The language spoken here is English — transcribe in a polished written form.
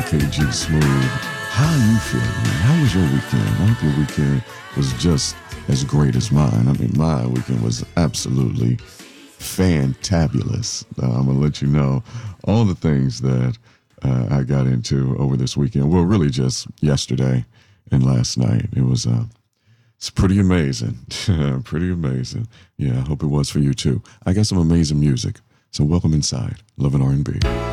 with KG Smooth. How you feeling, man? How was your weekend? I hope your weekend was just as great as mine. I mean, my weekend was absolutely fantabulous. I'm going to let you know all the things that I got into over this weekend. Well, really just yesterday and last night. It's pretty amazing. Pretty amazing. Yeah, I hope it was for you too. I got some amazing music. So welcome inside Love and R&B.